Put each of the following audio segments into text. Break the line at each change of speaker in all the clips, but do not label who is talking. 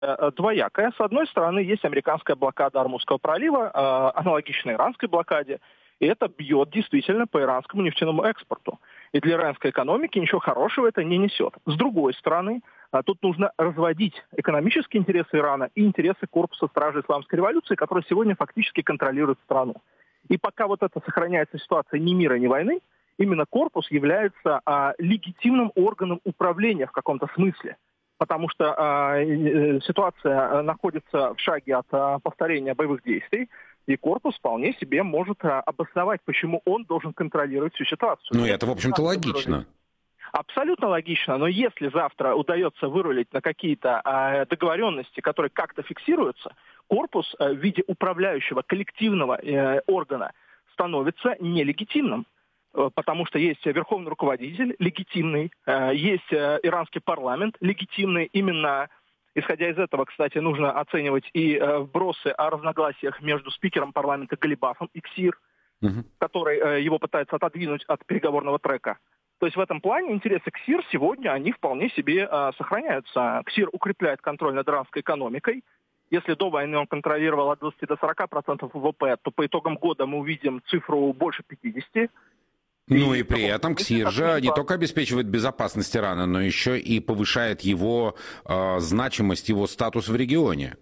двоякая. С одной стороны, есть американская блокада Ормузского пролива, аналогичная иранской блокаде, и это бьет действительно по иранскому нефтяному экспорту. И для иранской экономики ничего хорошего это не несет. С другой стороны, тут нужно разводить экономические интересы Ирана и интересы корпуса стражи исламской революции, который сегодня фактически контролирует страну. И пока вот это сохраняется ситуация ни мира, ни войны, именно корпус является легитимным органом управления в каком-то смысле. Потому что ситуация находится в шаге от повторения боевых действий, и корпус вполне себе может обосновать, почему он должен контролировать всю ситуацию.
Ну, это, в общем-то, логично.
Абсолютно логично, но если завтра удается вырулить на какие-то договоренности, которые как-то фиксируются, корпус в виде управляющего коллективного органа становится нелегитимным. Потому что есть верховный руководитель легитимный, есть иранский парламент легитимный. Именно исходя из этого, кстати, нужно оценивать и вбросы о разногласиях между спикером парламента Галибафом и КСИР, который его пытается отодвинуть от переговорного трека. То есть в этом плане интересы КСИР сегодня, они вполне себе сохраняются. КСИР укрепляет контроль над иранской экономикой. Если до войны он контролировал от 20 до 40% ВВП, то по итогам года мы увидим цифру больше 50%.
Ну и при этом КСИР же не только обеспечивает безопасность Ирана, но еще и повышает его значимость, его статус в регионе.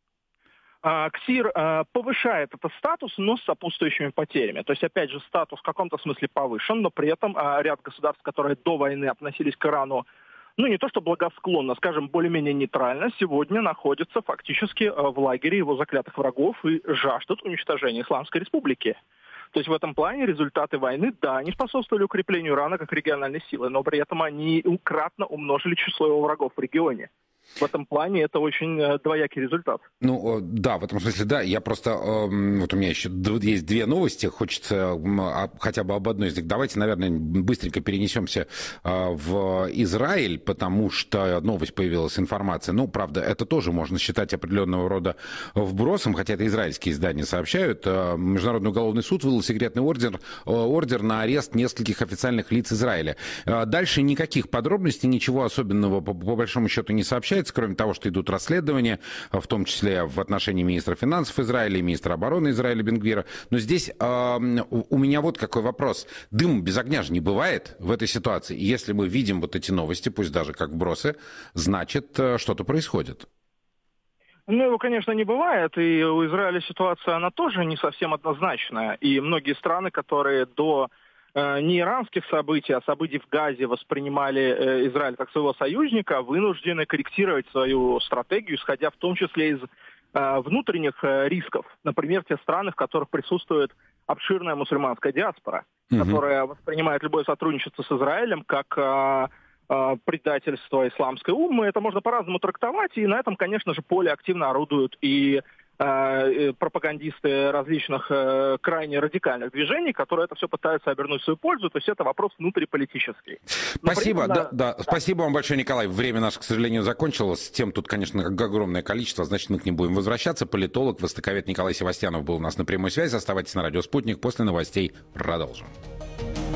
КСИР повышает этот статус, но с сопутствующими потерями. То есть, опять же, статус в каком-то смысле повышен, но при этом ряд государств, которые до войны относились к Ирану, ну не то что благосклонно, скажем, более-менее нейтрально, сегодня находятся фактически в лагере его заклятых врагов и жаждут уничтожения Исламской Республики. То есть в этом плане результаты войны, да, они способствовали укреплению Ирана как региональной силы, но при этом они кратно умножили число его врагов в регионе. В этом плане это очень двоякий результат.
Ну, да, в этом смысле, да. Я просто... Вот у меня еще есть две новости. Хочется хотя бы об одной из них. Давайте, наверное, быстренько перенесемся в Израиль, потому что новость появилась, информация. Ну, правда, это тоже можно считать определенного рода вбросом, хотя это израильские издания сообщают. Международный уголовный суд выдал секретный ордер на арест нескольких официальных лиц Израиля. Дальше никаких подробностей, ничего особенного по большому счету не сообщается, кроме того, что идут расследования, в том числе в отношении министра финансов Израиля и министра обороны Израиля Бен-Гвира. Но здесь у меня вот какой вопрос. Дым без огня же не бывает в этой ситуации. И если мы видим вот эти новости, пусть даже как вбросы, значит, что-то происходит.
Ну, его, конечно, не бывает, и у Израиля ситуация, она тоже не совсем однозначная. И многие страны, которые до не иранских событий, а событий в Газе воспринимали Израиль как своего союзника, вынуждены корректировать свою стратегию, исходя в том числе из внутренних рисков. Например, те страны, в которых присутствует обширная мусульманская диаспора, которая воспринимает любое сотрудничество с Израилем как предательство исламской уммы. Это можно по-разному трактовать, и на этом, конечно же, поле активно орудуют и пропагандисты различных крайне радикальных движений, которые это все пытаются обернуть в свою пользу. То есть это вопрос внутриполитический.
Спасибо. Да. Спасибо вам большое, Николай. Время наше, к сожалению, закончилось. Тем тут, конечно, огромное количество, значит, мы к ним будем возвращаться. Политолог, востоковед Николай Севастьянов был у нас на прямой связи. Оставайтесь на радио «Спутник». После новостей продолжим.